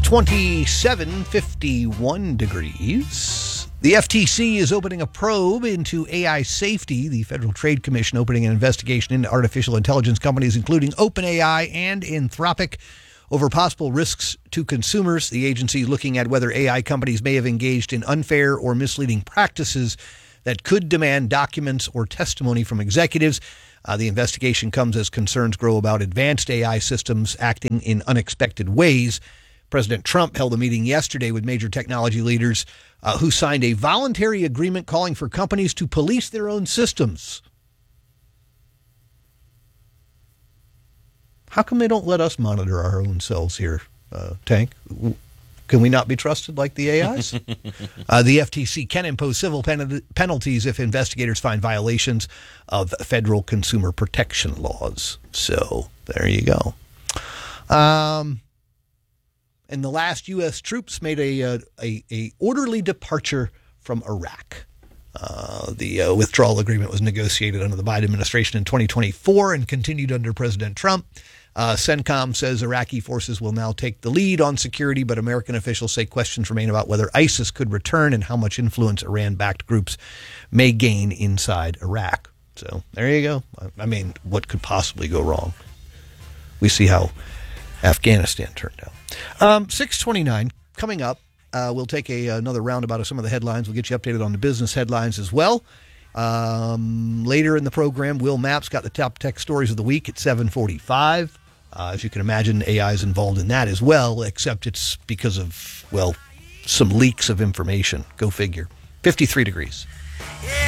627, 51 degrees. The FTC is opening a probe into AI safety. The Federal Trade Commission opening an investigation into artificial intelligence companies, including OpenAI and Anthropic, over possible risks to consumers. The agency is looking at whether AI companies may have engaged in unfair or misleading practices that could demand documents or testimony from executives. The investigation comes as concerns grow about advanced AI systems acting in unexpected ways. President Trump held a meeting yesterday with major technology leaders who signed a voluntary agreement calling for companies to police their own systems. How come they don't let us monitor our own selves here, Tank? Can we not be trusted like the AIs? The FTC can impose civil penalties if investigators find violations of federal consumer protection laws. So there you go. And the last U.S. troops made a orderly departure from Iraq. The withdrawal agreement was negotiated under the Biden administration in 2024 and continued under President Trump. CENTCOM says Iraqi forces will now take the lead on security, but American officials say questions remain about whether ISIS could return and how much influence Iran-backed groups may gain inside Iraq. So there you go. I mean, what could possibly go wrong? We see how Afghanistan turned out. 6:29 coming up. We'll take another roundabout of some of the headlines. We'll get you updated on the business headlines as well. Later in the program, Will Mapp's got the top tech stories of the week at 7:45. As you can imagine, AI is involved in that as well, except it's because of, well, some leaks of information. Go figure. 53 degrees.